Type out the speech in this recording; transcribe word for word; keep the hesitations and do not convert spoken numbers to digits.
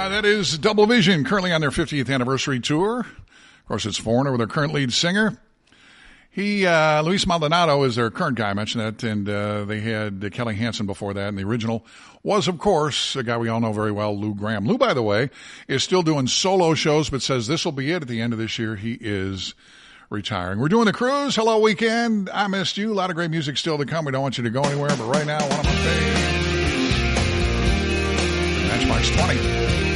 Uh, that is Double Vision, currently on their fiftieth anniversary tour. Of course, it's Foreigner with their current lead singer. He, uh, Luis Maldonado is their current guy. I mentioned that, and uh, they had uh, Kelly Hansen before that, and the original was, of course, a guy we all know very well, Lou Gramm. Lou, by the way, is still doing solo shows, but says this will be it at the end of this year. He is retiring. We're doing the cruise. Hello, weekend. I missed you. A lot of great music still to come. We don't want you to go anywhere, but right now, one of my faves. Matchbox twenty.